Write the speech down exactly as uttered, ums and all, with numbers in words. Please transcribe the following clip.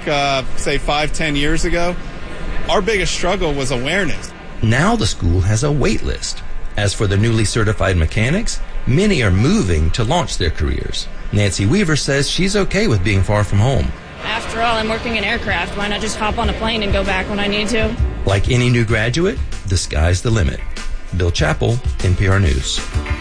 uh, say, five, ten years ago, our biggest struggle was awareness. Now the school has a wait list. As for the newly certified mechanics, many are moving to launch their careers. Nancy Weaver says she's okay with being far from home. After all, I'm working in aircraft. Why not just hop on a plane and go back when I need to? Like any new graduate, the sky's the limit. Bill Chappell, N P R News.